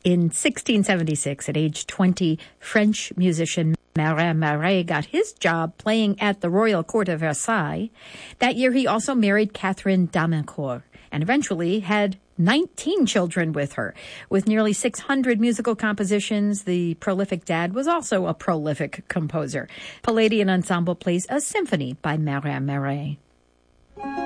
In 1676, at age 20, French musician Marin Marais got his job playing at the Royal Court of Versailles. That year, he also married Catherine d'Amancourt and eventually had 19 children with her. With nearly 600 musical compositions, the prolific dad was also a prolific composer. Palladian Ensemble plays a symphony by Marin Marais.